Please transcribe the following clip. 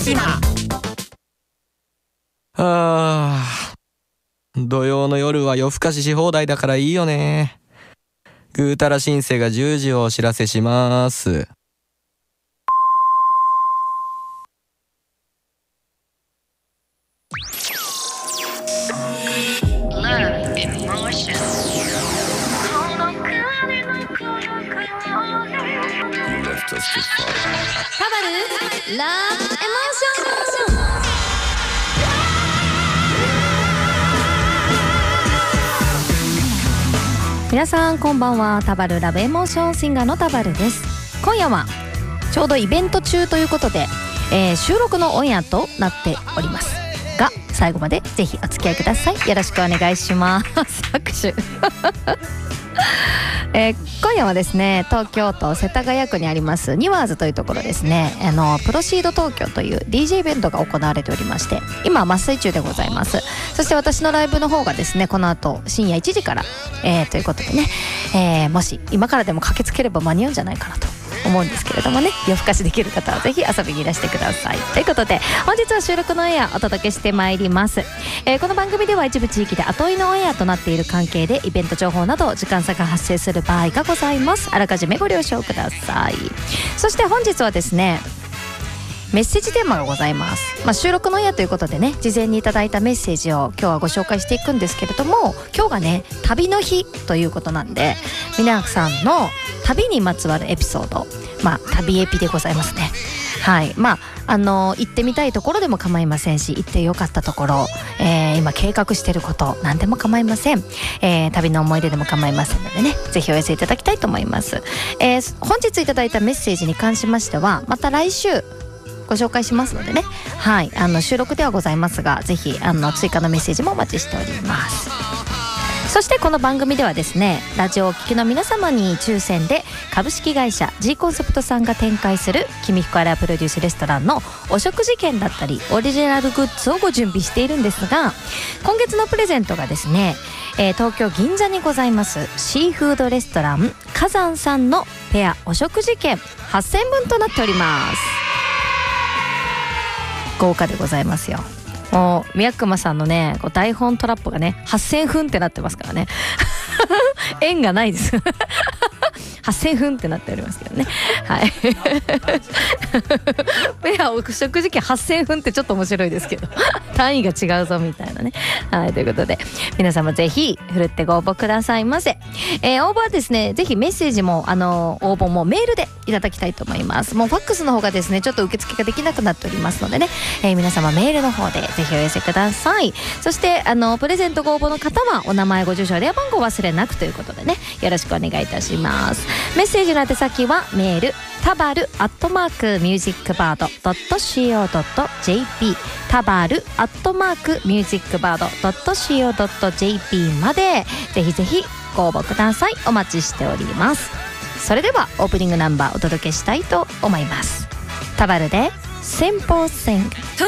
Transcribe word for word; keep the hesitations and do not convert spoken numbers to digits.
島。 あー、土曜の夜は夜更かしし放題だからいいよね。ぐうたら申請がじゅうじをお知らせします。 タバルラブエモーション。皆さんこんばんは。タバルラブエモーションシンガーのタバルです。今夜はちょうどイベント中ということで、えー、収録のオンエアとなっておりますが、最後までぜひお付き合いください。よろしくお願いします拍手えー、今夜はですね、東京都世田谷区にありますニワーズというところですね、あのプロシード東京という ディージェー イベントが行われておりまして、今真っ最中でございます。そして私のライブの方がですね、この後深夜いちじから、えー、ということでね、えー、もし今からでも駆けつければ間に合うんじゃないかなと思うんですけれどもね、夜更かしできる方はぜひ遊びにいらしてください。ということで本日は収録のオンエアお届けしてまいります。えー、この番組では一部地域で後追いのオンエアとなっている関係でイベント情報など時間差が発生する場合がございます。あらかじめご了承ください。そして本日はですね、メッセージテーマがございます。まあ、収録のオンエアということでね、事前にいただいたメッセージを今日はご紹介していくんですけれども、今日がね旅の日ということなんで、皆さんの旅にまつわるエピソード、まあ旅エピでございますね。はい、まああの行ってみたいところでも構いませんし、行ってよかったところ、えー、今計画していること何でも構いません。えー、旅の思い出でも構いませんのでね、ぜひお寄せいただきたいと思います。えー、本日いただいたメッセージに関しましてはまた来週ご紹介しますのでね、はい、あの収録ではございますが、ぜひあの追加のメッセージもお待ちしております。そしてこの番組ではですね、ラジオをお聞きの皆様に抽選で株式会社 G コンセプトさんが展開する君彦アラプロデュースレストランのお食事券だったりオリジナルグッズをご準備しているんですが、今月のプレゼントがですね、えー、東京銀座にございますシーフードレストラン火山さんのペアお食事券はっせんぶんとなっております。豪華でございますよ。もう宮熊さんのねこう台本トラップがねはっせんふんってなってますからね縁がないですはっせんふんってなっておりますけどね。はいペアお食事券はっせんふんってちょっと面白いですけど単位が違うぞみたいなね。はい、ということで皆様ぜひふるってご応募くださいませ。えー、応募はですね、ぜひメッセージもあの応募もメールでいただきたいと思います。もうファックスの方がですねちょっと受付ができなくなっておりますのでね、えー、皆様メールの方でぜひお寄せください。そしてあのプレゼントご応募の方はお名前ご住所電話番号忘れなくということでね、よろしくお願いいたします。メッセージの宛先はメールタバルアットマークミュージックバードドットシーオードットジェーピー タバルアットマークミュージックバードドットシーオードットジェーピー までぜひぜひご応募ください。お待ちしております。それではオープニングナンバーお届けしたいと思います。タバルで先方線。